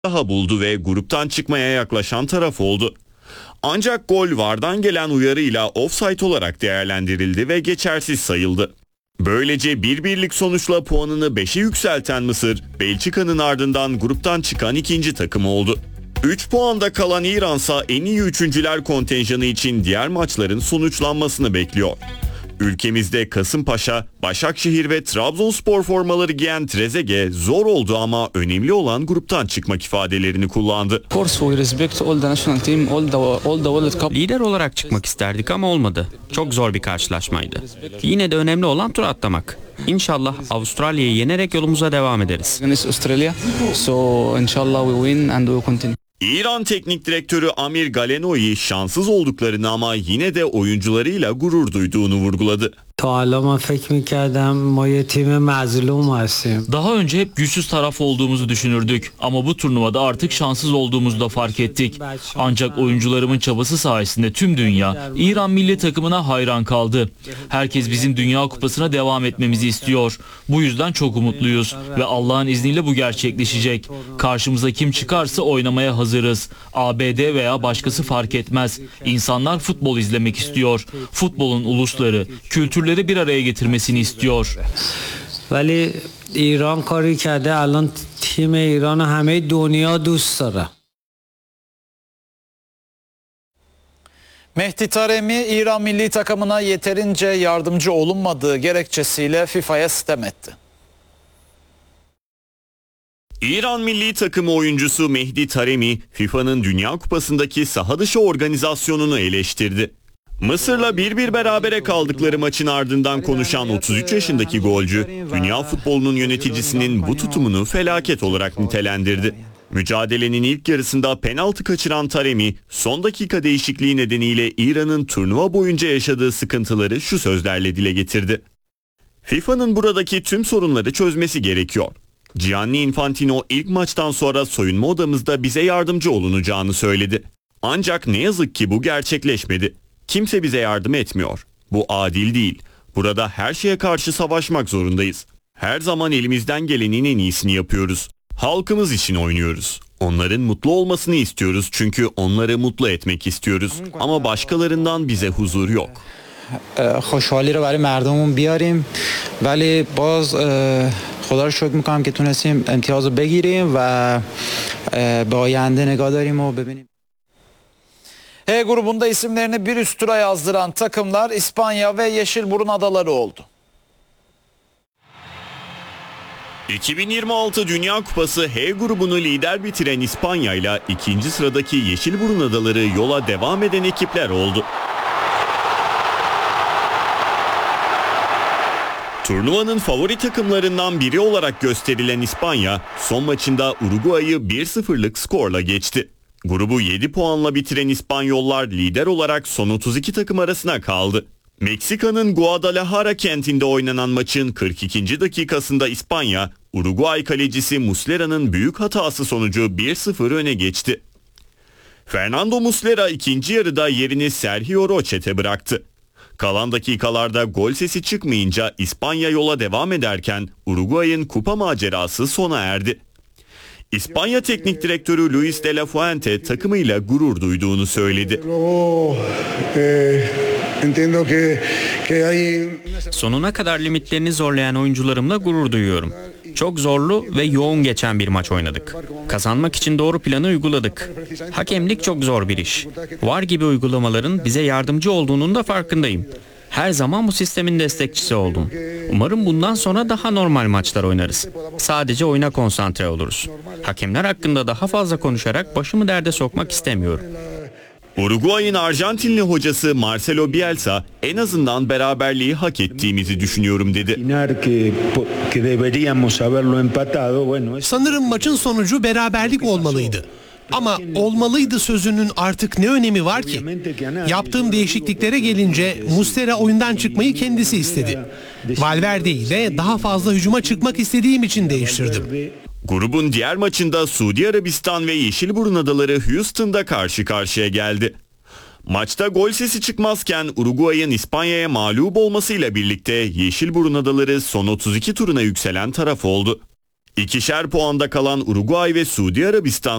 daha buldu ve gruptan çıkmaya yaklaşan taraf oldu. Ancak gol VAR'dan gelen uyarıyla ofsayt olarak değerlendirildi ve geçersiz sayıldı. Böylece 1-1'lik sonuçla puanını 5'e yükselten Mısır, Belçika'nın ardından gruptan çıkan ikinci takım oldu. 3 puanda kalan İran'sa en iyi üçüncüler kontenjanı için diğer maçların sonuçlanmasını bekliyor. Ülkemizde Kasımpaşa, Başakşehir ve Trabzonspor formaları giyen Trezeguet zor oldu ama önemli olan gruptan çıkmak ifadelerini kullandı. Lider olarak çıkmak isterdik ama olmadı. Çok zor bir karşılaşmaydı. Yine de önemli olan tur atlamak. İnşallah Avustralya'yı yenerek yolumuza devam ederiz. İran Teknik Direktörü Amir Galenoi şanssız olduklarını ama yine de oyuncularıyla gurur duyduğunu vurguladı. Daha önce hep güçsüz taraf olduğumuzu düşünürdük ama bu turnuvada artık şanssız olduğumuzu da fark ettik. Ancak oyuncularımın çabası sayesinde tüm dünya İran milli takımına hayran kaldı. Herkes bizim Dünya Kupası'na devam etmemizi istiyor. Bu yüzden çok umutluyuz ve Allah'ın izniyle bu gerçekleşecek. Karşımıza kim çıkarsa oynamaya hazırız. ABD veya başkası fark etmez. İnsanlar futbol izlemek istiyor. Futbolun ulusları, kültürleri bir araya getirmesini istiyor. Vali İran kari kerde alan tim İran'ı hame dünya dost dara. Mehdi Taremi, İran milli takımına yeterince yardımcı olunmadığı gerekçesiyle FIFA'ya sitem etti. İran milli takımı oyuncusu Mehdi Taremi, FIFA'nın Dünya Kupası'ndaki saha dışı organizasyonunu eleştirdi. Mısır'la 1-1 berabere kaldıkları maçın ardından konuşan 33 yaşındaki golcü, dünya futbolunun yöneticisinin bu tutumunu felaket olarak nitelendirdi. Mücadelenin ilk yarısında penaltı kaçıran Taremi, son dakika değişikliği nedeniyle İran'ın turnuva boyunca yaşadığı sıkıntıları şu sözlerle dile getirdi. FIFA'nın buradaki tüm sorunları çözmesi gerekiyor. Gianni Infantino ilk maçtan sonra soyunma odamızda bize yardımcı olunacağını söyledi. Ancak ne yazık ki bu gerçekleşmedi. Kimse bize yardım etmiyor. Bu adil değil. Burada her şeye karşı savaşmak zorundayız. Her zaman elimizden gelenin en iyisini yapıyoruz. Halkımız için oynuyoruz. Onların mutlu olmasını istiyoruz çünkü onları mutlu etmek istiyoruz. Ama başkalarından bize huzur yok. خوشحالی رو برای مردممون بیاریم ولی باز خدا رو شکر میکنم که تونستیم امتیاز رو بگیریم و به آینده نگاه داریم و ببینیم. H grubunda isimlerini bir üst tura yazdıran takımlar İspanya ve Yeşilburun Adaları oldu. 2026 Dünya Kupası H grubunu lider bitiren İspanya ile ikinci sıradaki Yeşilburun Adaları yola devam eden ekipler oldu. Turnuvanın favori takımlarından biri olarak gösterilen İspanya, son maçında Uruguay'ı 1-0'lık skorla geçti. Grubu 7 puanla bitiren İspanyollar lider olarak son 32 takım arasına kaldı. Meksika'nın Guadalajara kentinde oynanan maçın 42. dakikasında İspanya, Uruguay kalecisi Muslera'nın büyük hatası sonucu 1-0 öne geçti. Fernando Muslera ikinci yarıda yerini Sergio Roche'te bıraktı. Kalan dakikalarda gol sesi çıkmayınca İspanya yola devam ederken Uruguay'ın kupa macerası sona erdi. İspanya Teknik Direktörü Luis de la Fuente takımıyla gurur duyduğunu söyledi. Sonuna kadar limitlerini zorlayan oyuncularımla gurur duyuyorum. Çok zorlu ve yoğun geçen bir maç oynadık. Kazanmak için doğru planı uyguladık. Hakemlik çok zor bir iş. VAR gibi uygulamaların bize yardımcı olduğunun da farkındayım. Her zaman bu sistemin destekçisi oldum. Umarım bundan sonra daha normal maçlar oynarız. Sadece oyuna konsantre oluruz. Hakemler hakkında daha fazla konuşarak başımı derde sokmak istemiyorum. Uruguay'ın Arjantinli hocası Marcelo Bielsa en azından beraberliği hak ettiğimizi düşünüyorum dedi. Sanırım maçın sonucu beraberlik olmalıydı. Ama olmalıydı sözünün artık ne önemi var ki? Yaptığım değişikliklere gelince Muslera oyundan çıkmayı kendisi istedi. Valverde'yi de daha fazla hücuma çıkmak istediğim için değiştirdim. Grubun diğer maçında Suudi Arabistan ve Yeşilburun Adaları Houston'da karşı karşıya geldi. Maçta gol sesi çıkmazken Uruguay'ın İspanya'ya mağlup olmasıyla birlikte Yeşilburun Adaları son 32 turuna yükselen taraf oldu. İkişer puanda kalan Uruguay ve Suudi Arabistan